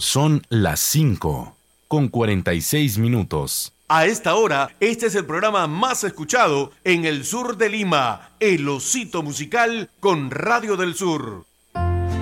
Son las 5:46. A esta hora, este es el programa más escuchado en el sur de Lima, El Osito Musical con Radio del Sur.